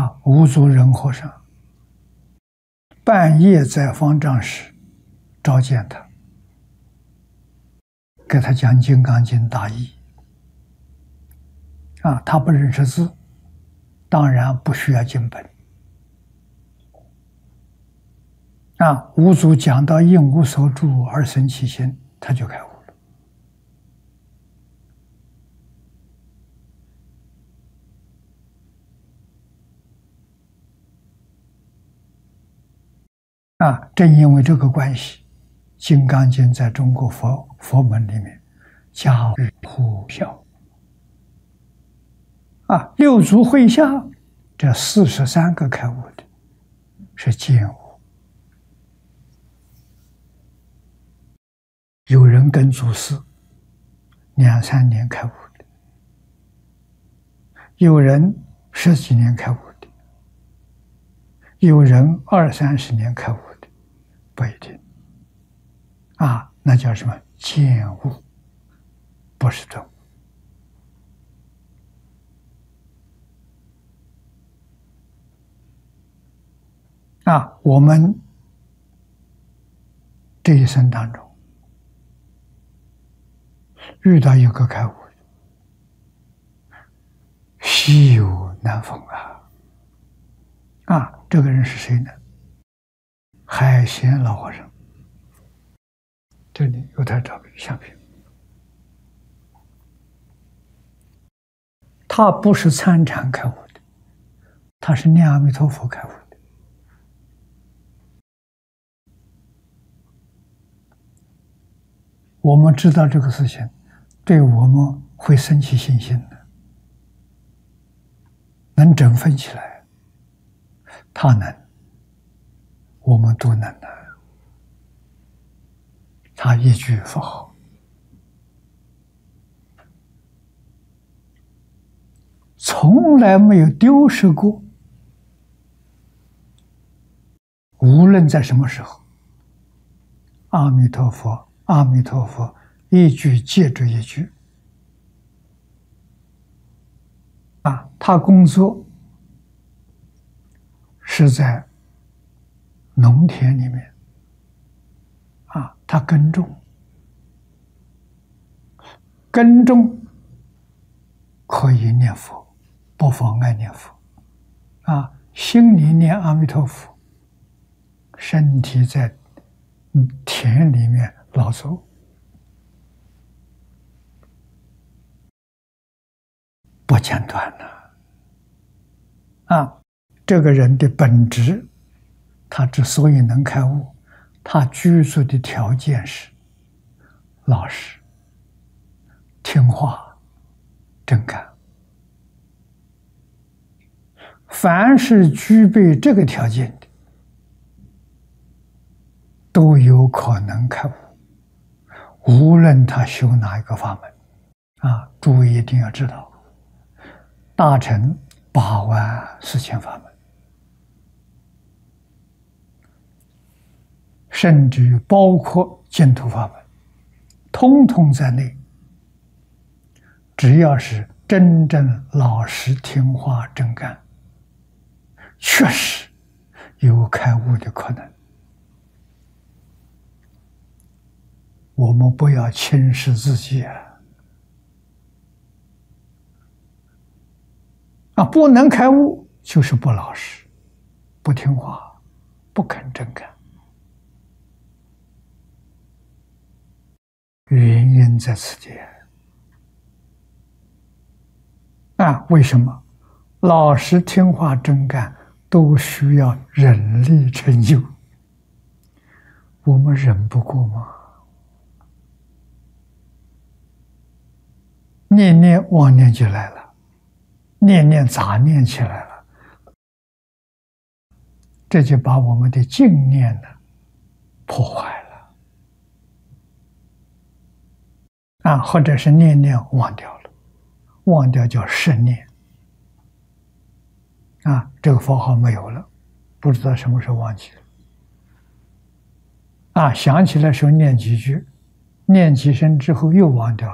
无足仁和尚半夜在方丈室召见他，给他讲《金刚经》大义。他不认识字，当然不需要经本。无足讲到应无所住而生其心，他就开悟了。正因为这个关系，《金刚经》在中国佛门里面家喻户晓。六祖会下这43个开悟的是见悟。有人跟祖师2、3年开悟的，有人10几年开悟的，有人20、30年开悟的，不一定。那叫什么？见悟，不是顿悟。我们这一生当中遇到一个开悟的，稀有难逢这个人是谁呢？海贤老和尚。这里有他照片相片。他不是参禅开悟的，他是念阿弥陀佛开悟的。我们知道这个事情，对我们会升起信心的，能振奋起来。他能，我们都能的。他一句佛号，从来没有丢失过，无论在什么时候，阿弥陀佛，阿弥陀佛，一句接着一句。他工作是在农田里面，他耕种，耕种可以念佛，不妨碍念佛。心里念阿弥陀佛，身体在田里面劳作，不间断了。这个人的本质，他之所以能开悟，他居住的条件是老实、听话、真干。凡是具备这个条件的，都有可能开悟，无论他修哪一个法门。诸位一定要知道，大乘8万4千法门，甚至于包括净土法门，通通在内。只要是真正老实听话真干，确实有开悟的可能。我们不要轻视自己不能开悟就是不老实、不听话、不肯真干。原因在此地。为什么？老实听话真干都需要人力成就，我们忍不过吗？念念妄念就来了，念念杂念起来了，这就把我们的净念呢破坏了。或者是念念忘掉了，忘掉叫圣念。这个佛号没有了，不知道什么时候忘记了。想起来时候念几句，念几声之后又忘掉了。